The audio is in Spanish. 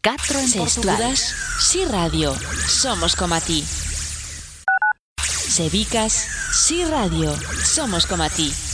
4 en Se Portugal. estudas, sí radio, somos como a ti. Se vicas, sí radio, somos como a ti.